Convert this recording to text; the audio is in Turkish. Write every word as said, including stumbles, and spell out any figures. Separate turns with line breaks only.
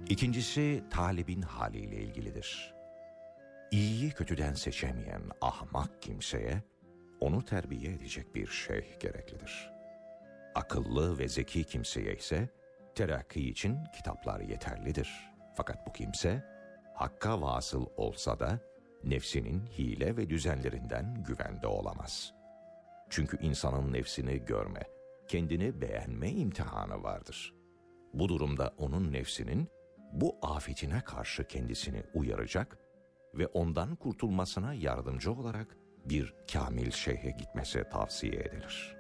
İkincisi talibin haliyle ilgilidir. İyiyi kötüden seçemeyen ahmak kimseye onu terbiye edecek bir şeyh gereklidir. Akıllı ve zeki kimseye ise terakki için kitaplar yeterlidir. Fakat bu kimse hakka vasıl olsa da nefsinin hile ve düzenlerinden güvende olamaz. Çünkü insanın nefsini görme, kendini beğenme imtihanı vardır. Bu durumda onun nefsinin bu afetine karşı kendisini uyaracak ve ondan kurtulmasına yardımcı olarak bir kamil şeyhe gitmesi tavsiye edilir.